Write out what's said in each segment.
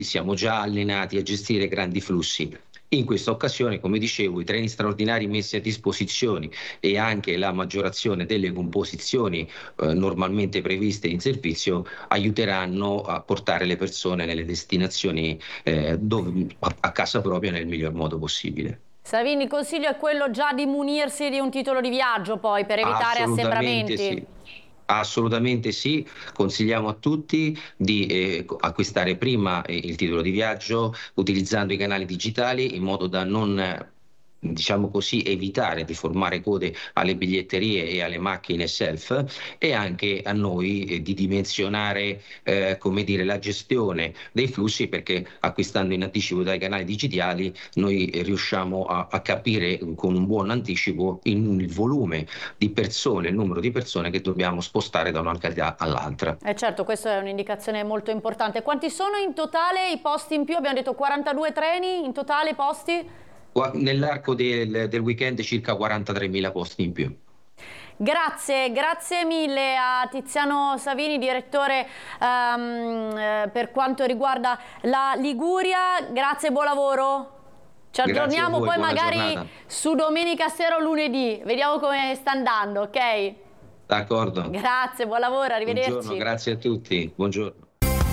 siamo già allenati a gestire grandi flussi. In questa occasione, come dicevo, i treni straordinari messi a disposizione e anche la maggiorazione delle composizioni normalmente previste in servizio aiuteranno a portare le persone nelle destinazioni a casa propria nel miglior modo possibile. Savini, il consiglio è quello già di munirsi di un titolo di viaggio poi per evitare Assolutamente assembramenti. sì. Assolutamente sì, consigliamo a tutti di acquistare prima il titolo di viaggio utilizzando i canali digitali in modo da non, diciamo così, evitare di formare code alle biglietterie e alle macchine self e anche a noi di dimensionare, come dire, la gestione dei flussi perché acquistando in anticipo dai canali digitali noi riusciamo a capire con un buon anticipo il volume di persone, il numero di persone che dobbiamo spostare da una località all'altra. Certo, questa è un'indicazione molto importante. Quanti sono in totale i posti in più? Abbiamo detto 42 treni, in totale i posti? Nell'arco del weekend circa 43.000 posti in più. Grazie mille a Tiziano Savini, direttore per quanto riguarda la Liguria. Grazie e buon lavoro. Ci aggiorniamo poi magari giornata. Su domenica sera o lunedì, vediamo come sta andando, ok? D'accordo. Grazie, buon lavoro, arrivederci. Buongiorno, grazie a tutti, buongiorno.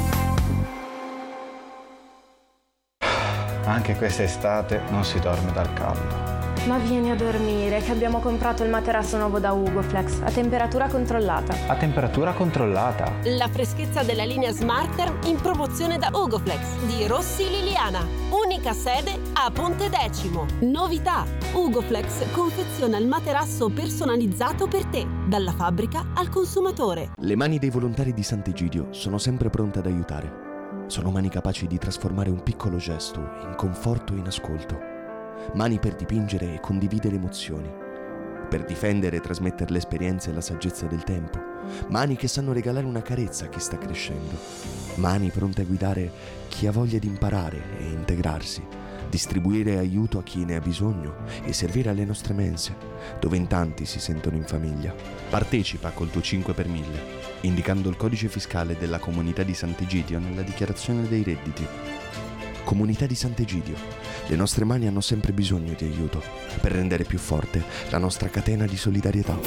Anche quest'estate non si dorme dal caldo. Ma vieni a dormire, che abbiamo comprato il materasso nuovo da Ugoflex, a temperatura controllata. A temperatura controllata? La freschezza della linea Smarter in promozione da Ugoflex di Rossi Liliana. Unica sede a Ponte Decimo. Novità: Ugoflex confeziona il materasso personalizzato per te, dalla fabbrica al consumatore. Le mani dei volontari di Sant'Egidio sono sempre pronte ad aiutare. Sono mani capaci di trasformare un piccolo gesto in conforto e in ascolto. Mani per dipingere e condividere emozioni. Per difendere e trasmettere l'esperienza e la saggezza del tempo. Mani che sanno regalare una carezza a chi sta crescendo. Mani pronte a guidare chi ha voglia di imparare e integrarsi. Distribuire aiuto a chi ne ha bisogno e servire alle nostre mense, dove in tanti si sentono in famiglia. Partecipa col tuo 5 per 1000, indicando il codice fiscale della Comunità di Sant'Egidio nella dichiarazione dei redditi. Comunità di Sant'Egidio, le nostre mani hanno sempre bisogno di aiuto per rendere più forte la nostra catena di solidarietà.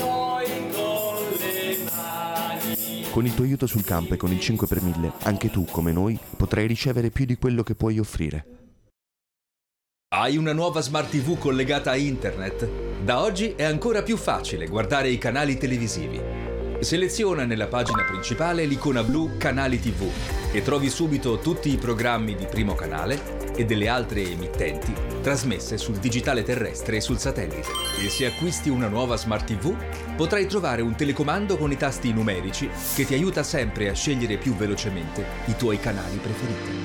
Con il tuo aiuto sul campo e con il 5 per 1000, anche tu, come noi, potrai ricevere più di quello che puoi offrire. Hai una nuova Smart TV collegata a internet? Da oggi è ancora più facile guardare i canali televisivi. Seleziona nella pagina principale l'icona blu Canali TV e trovi subito tutti i programmi di Primo Canale e delle altre emittenti trasmesse sul digitale terrestre e sul satellite. E se acquisti una nuova Smart TV, potrai trovare un telecomando con i tasti numerici che ti aiuta sempre a scegliere più velocemente i tuoi canali preferiti.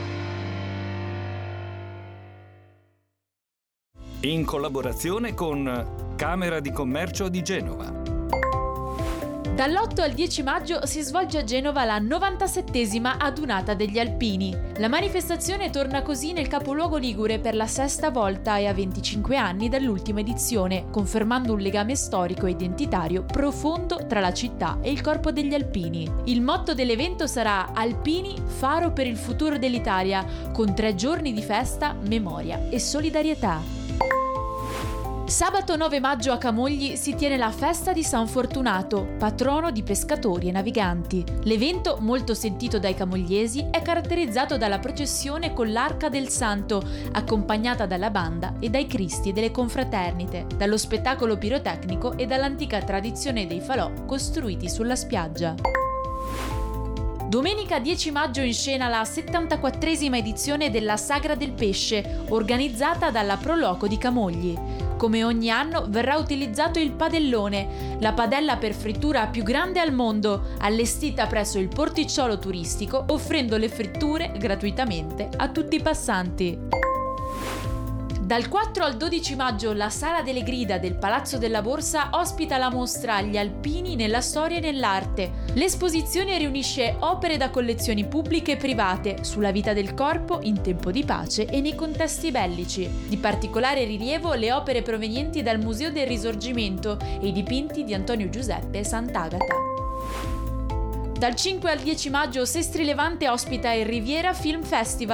In collaborazione con Camera di Commercio di Genova. Dall'8 al 10 maggio si svolge a Genova la 97esima adunata degli alpini. La manifestazione torna così nel capoluogo ligure per la sesta volta e a 25 anni dall'ultima edizione, confermando un legame storico e identitario profondo tra la città e il corpo degli alpini. Il motto dell'evento sarà Alpini, faro per il futuro dell'Italia, con 3 giorni di festa, memoria e solidarietà. Sabato 9 maggio a Camogli si tiene la festa di San Fortunato, patrono di pescatori e naviganti. L'evento, molto sentito dai camogliesi, è caratterizzato dalla processione con l'Arca del Santo, accompagnata dalla banda e dai Cristi delle confraternite, dallo spettacolo pirotecnico e dall'antica tradizione dei falò costruiti sulla spiaggia. Domenica 10 maggio in scena la 74esima edizione della Sagra del Pesce, organizzata dalla Pro Loco di Camogli. Come ogni anno verrà utilizzato il padellone, la padella per frittura più grande al mondo, allestita presso il porticciolo turistico, offrendo le fritture gratuitamente a tutti i passanti. Dal 4 al 12 maggio la Sala delle Grida del Palazzo della Borsa ospita la mostra Gli Alpini nella storia e nell'arte. L'esposizione riunisce opere da collezioni pubbliche e private sulla vita del corpo in tempo di pace e nei contesti bellici. Di particolare rilievo le opere provenienti dal Museo del Risorgimento e i dipinti di Antonio Giuseppe Sant'Agata. Dal 5 al 10 maggio Sestri Levante ospita il Riviera Film Festival,